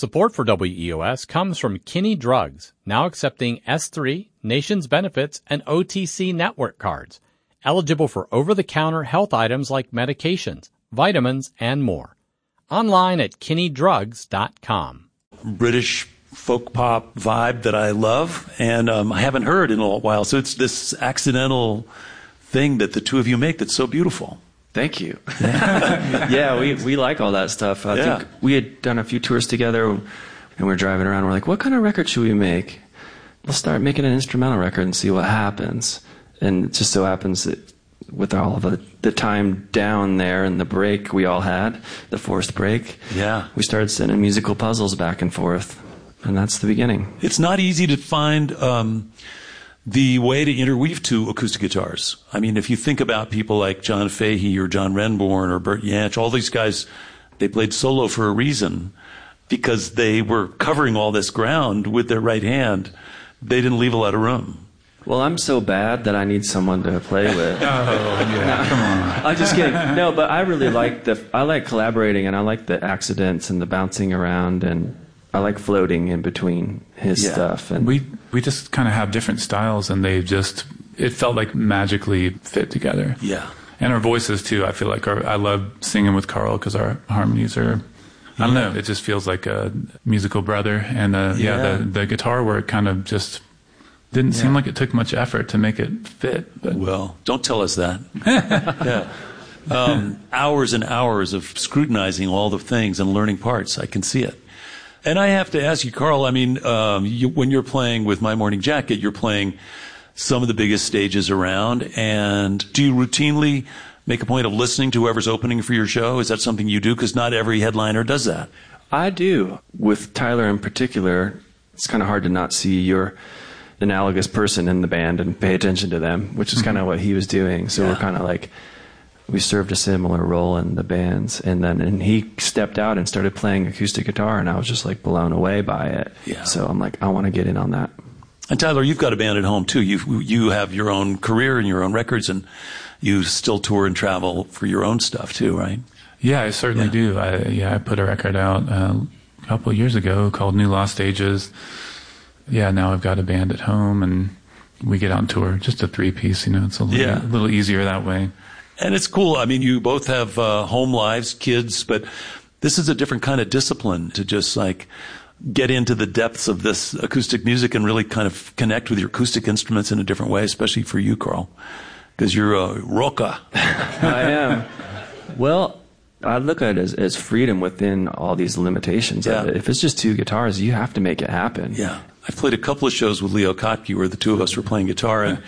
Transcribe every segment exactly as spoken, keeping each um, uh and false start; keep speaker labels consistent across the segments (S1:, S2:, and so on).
S1: Support for W E O S comes from Kinney Drugs, now accepting S three, Nations Benefits, and O T C network cards. Eligible for over-the-counter health items like medications, vitamins, and more. Online at kinney drugs dot com.
S2: British folk pop vibe that I love, and um, I haven't heard in a while. So it's this accidental thing that the two of you make that's so beautiful.
S3: Thank you. Yeah, we, we like all that stuff. I
S2: yeah.
S3: think we had done a few tours together, and we were driving around. We're like, what kind of record should we make? Let's start making an instrumental record and see what happens. And it just so happens that with all of the, the time down there and the break we all had, the forced break,
S2: yeah,
S3: we started sending musical puzzles back and forth. And that's the beginning.
S2: It's not easy to find um, the way to interweave two acoustic guitars. I mean, if you think about people like John Fahey or John Renbourn or Bert Jansch, all these guys, they played solo for a reason because they were covering all this ground with their right hand. They didn't leave a lot of room.
S3: Well, I'm so bad that I need someone to play with.
S4: Oh, yeah, no, come on.
S3: I'm just kidding. No, but I really like the, I like collaborating, and I like the accidents and the bouncing around, and I like floating in between his
S2: yeah.
S3: stuff. And
S4: we we just kind of have different styles, and they just, it felt like magically fit together.
S2: Yeah.
S4: And our voices, too. I feel like our, I love singing with Carl because our harmonies are, I don't know, it just feels like a musical brother. And uh, yeah,
S2: yeah
S4: the, the guitar work kind of just didn't yeah. seem like it took much effort to make it fit. But.
S2: Well, don't tell us that. yeah. Um, hours and hours of scrutinizing all the things and learning parts. I can see it. And I have to ask you, Carl, I mean, um, you, when you're playing with My Morning Jacket, you're playing some of the biggest stages around. And do you routinely make a point of listening to whoever's opening for your show? Is that something you do? Because not every headliner does that.
S3: I do. With Tyler in particular, it's kind of hard to not see your analogous person in the band and pay attention to them, which is mm-hmm. kind of what he was doing. So yeah. we're kind of like, we served a similar role in the bands, and then and he stepped out and started playing acoustic guitar, and I was just like blown away by it.
S2: Yeah.
S3: So I'm like, I want to get in on that.
S2: And Tyler, you've got a band at home too. You you have your own career and your own records, and you still tour and travel for your own stuff too, right?
S4: Yeah, I certainly yeah. do. I, yeah, I put a record out uh, a couple of years ago called New Lost Ages. Yeah, now I've got a band at home, and we get on tour, just a three-piece. You know, it's a little,
S2: yeah.
S4: a little easier that way.
S2: And it's cool. I mean, you both have uh, home lives, kids, but this is a different kind of discipline to just like get into the depths of this acoustic music and really kind of connect with your acoustic instruments in a different way, especially for you, Carl, because you're a rocker.
S3: I am. Well, I look at it as, as freedom within all these limitations
S2: yeah.
S3: of it. If it's just two guitars, you have to make it happen.
S2: Yeah. I've played a couple of shows with Leo Kottke where the two of us were playing guitar, and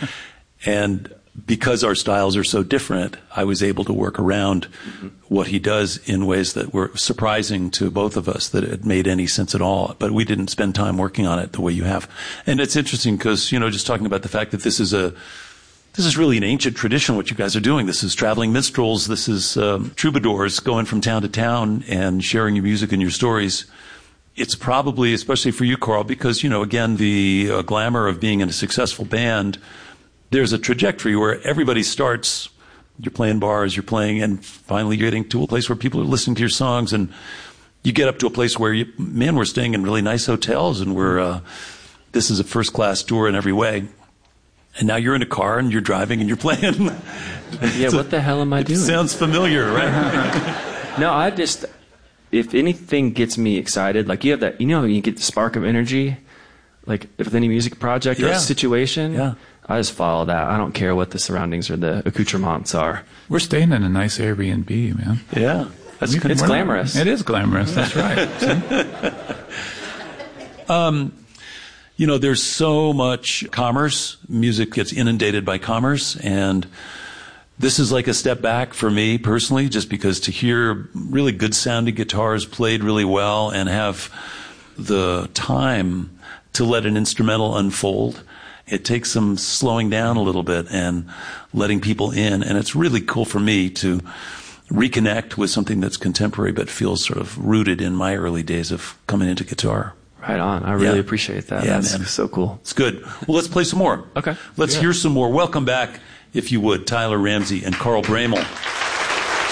S2: and because our styles are so different, I was able to work around mm-hmm. what he does in ways that were surprising to both of us, that it made any sense at all. But we didn't spend time working on it the way you have. And it's interesting because, you know, just talking about the fact that this is a, this is really an ancient tradition, what you guys are doing. This is traveling minstrels. This is um, troubadours going from town to town and sharing your music and your stories. It's probably, especially for you, Carl, because, you know, again, the uh, glamour of being in a successful band, there's a trajectory where everybody starts, you're playing bars, you're playing, and finally you're getting to a place where people are listening to your songs, and you get up to a place where, you, man, we're staying in really nice hotels, and we're, uh, this is a first-class tour in every way. And now you're in a car, and you're driving, and you're playing.
S3: Yeah, what the hell am I doing?
S2: It sounds familiar, right?
S3: No, I just, if anything gets me excited, like you have that, you know, you get the spark of energy, like with any music project or
S2: yeah.
S3: situation.
S2: Yeah.
S3: I just follow that. I don't care what the surroundings or the accoutrements are.
S4: We're staying in a nice Airbnb, man.
S2: Yeah.
S3: That's, it's glamorous.
S4: It is glamorous. That's right.
S2: um, you know, there's so much commerce. Music gets inundated by commerce, and this is like a step back for me personally, just because to hear really good sounding guitars played really well and have the time to let an instrumental unfold, it takes some slowing down a little bit and letting people in. And it's really cool for me to reconnect with something that's contemporary but feels sort of rooted in my early days of coming into guitar.
S3: Right on. I really
S2: yeah.
S3: appreciate that.
S2: Yeah,
S3: That's
S2: man.
S3: so cool.
S2: It's good. Well, let's play some more.
S3: Okay.
S2: Let's
S3: yeah.
S2: hear some more. Welcome back, if you would, Tyler Ramsey and Carl Bramel.